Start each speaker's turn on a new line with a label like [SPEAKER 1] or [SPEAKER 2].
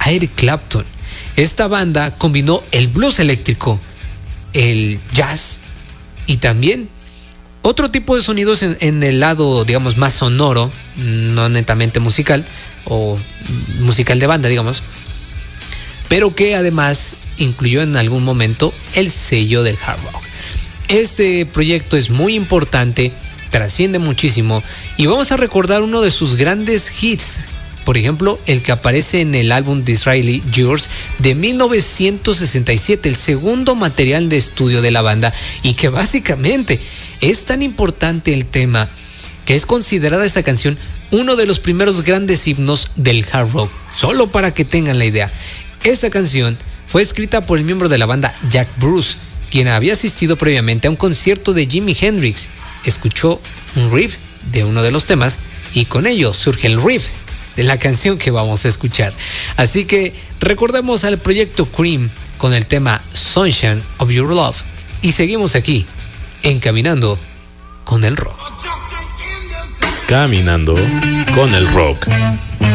[SPEAKER 1] Eric Clapton. Esta banda combinó el blues eléctrico, el jazz y también otro tipo de sonidos en el lado, digamos, más sonoro, no netamente musical o musical de banda, digamos, pero que además incluyó en algún momento el sello del hard rock. Este proyecto es muy importante, trasciende muchísimo y vamos a recordar uno de sus grandes hits. Por ejemplo, el que aparece en el álbum Disraeli Yours de 1967, el segundo material de estudio de la banda, y que básicamente es tan importante el tema que es considerada esta canción uno de los primeros grandes himnos del hard rock. Solo para que tengan la idea, esta canción fue escrita por el miembro de la banda Jack Bruce, quien había asistido previamente a un concierto de Jimi Hendrix. Escuchó un riff de uno de los temas y con ello surge el riff de la canción que vamos a escuchar. Así que recordemos al proyecto Cream con el tema Sunshine of Your Love y seguimos aquí en Caminando con el Rock.
[SPEAKER 2] Caminando con el Rock.